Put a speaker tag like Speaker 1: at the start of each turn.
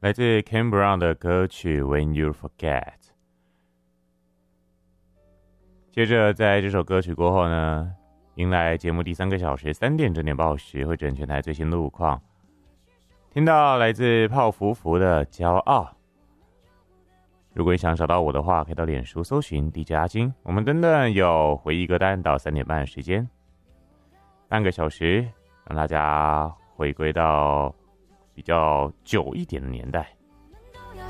Speaker 1: 来自 Ken Brown 的歌曲 When You Forget。 接着在这首歌曲过后呢，迎来节目第3个小时3点整点报时，会整全台最新路况。听到来自泡芙芙的骄傲。如果你想找到我的话，可以到脸书搜寻 DJ 阿金，我们等等有回忆歌单到3点半的时间，半个小时让大家回归到比较久一点的年代。